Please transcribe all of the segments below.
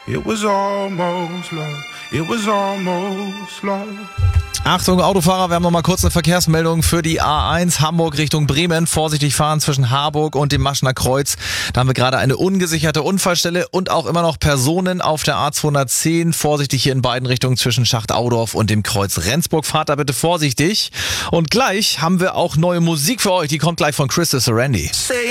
It was almost love. It was almost love. Achtung, Autofahrer, wir haben noch mal kurz eine Verkehrsmeldung für die A1 Hamburg Richtung Bremen. Vorsichtig fahren zwischen Harburg und dem Maschener Kreuz. Da haben wir gerade eine ungesicherte Unfallstelle und auch immer noch Personen auf der A210. Vorsichtig hier in beiden Richtungen zwischen Schacht-Audorf und dem Kreuz Rendsburg. Fahrt da bitte vorsichtig. Und gleich haben wir auch neue Musik für euch. Die kommt gleich von Chris Sarandy.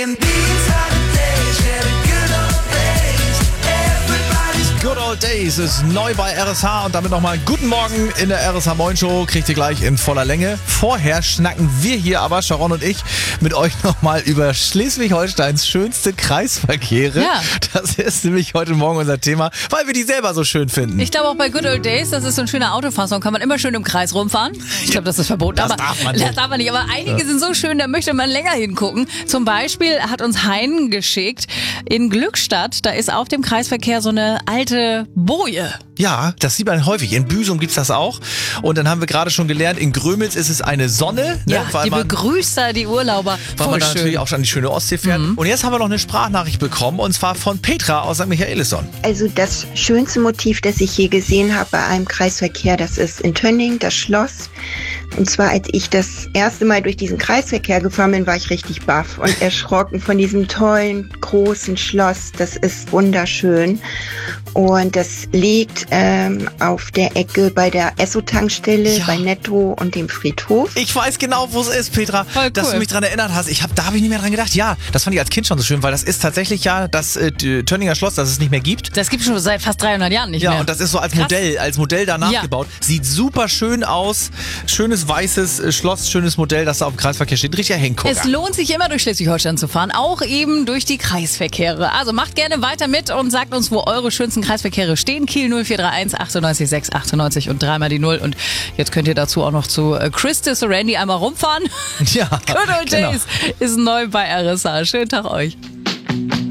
Good Old Days ist neu bei RSH und damit nochmal guten Morgen in der RSH Moin Show. Kriegt ihr gleich in voller Länge. Vorher schnacken wir hier aber, Sharon und ich, mit euch nochmal über Schleswig-Holsteins schönste Kreisverkehre. Ja. Das ist nämlich heute Morgen unser Thema, weil wir die selber so schön finden. Ich glaube auch bei Good Old Days, das ist so ein schöner Autofahrson, kann man immer schön im Kreis rumfahren. Ich glaube, das ist verboten. Das darf man nicht. Das darf man nicht. Aber einige sind so schön, da möchte man länger hingucken. Zum Beispiel hat uns Hein geschickt, in Glückstadt, da ist auf dem Kreisverkehr so eine alte Boje. Ja, das sieht man häufig. In Büsum gibt's das auch. Und dann haben wir gerade schon gelernt, in Grömitz ist es eine Sonne. Ja, weil die man, begrüßt da die Urlauber. weil man da natürlich auch schon an die schöne Ostsee fährt. Und jetzt haben wir noch eine Sprachnachricht bekommen, und zwar von Petra aus St. Michaelisson. Also das schönste Motiv, das ich je gesehen habe bei einem Kreisverkehr, das ist in Tönning, das Schloss. Und zwar, als ich das erste Mal durch diesen Kreisverkehr gefahren bin, war ich richtig baff und erschrocken von diesem tollen, großen Schloss. Das ist wunderschön. Und das liegt auf der Ecke bei der Esso-Tankstelle, bei Netto und dem Friedhof. Ich weiß genau, wo es ist, Petra, Voll dass cool. du mich dran erinnert hast. Da habe ich nicht mehr dran gedacht. Ja, das fand ich als Kind schon so schön, weil das ist tatsächlich ja das Tönninger Schloss, das es nicht mehr gibt. Das gibt es schon seit fast 300 Jahren nicht mehr. Ja, und das ist so als Krass. Modell danach Ja. gebaut. Sieht super schön aus. Schönes weißes Schloss, schönes Modell, das da auf dem Kreisverkehr steht. Richtiger Hingucker. Es lohnt sich immer durch Schleswig-Holstein zu fahren, auch eben durch die Kreisverkehre. Also macht gerne weiter mit und sagt uns, wo eure schönsten Kreisverkehre stehen. Kiel 0431 98 6 98 und 3 mal die 0. Und jetzt könnt ihr dazu auch noch zu Chris Sarandy einmal rumfahren. Ja, Good Old genau. Days ist neu bei RSH. Schönen Tag euch.